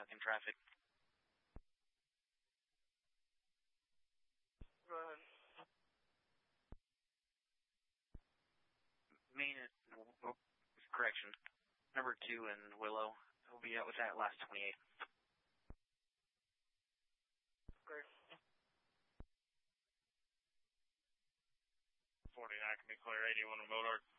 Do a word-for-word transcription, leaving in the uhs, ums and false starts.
stuck in traffic. Go ahead. Main, oh, correction, number two in Willow. We'll be out with that last twenty-eight. Great. forty-nine can be clear, eighty-one in Motor.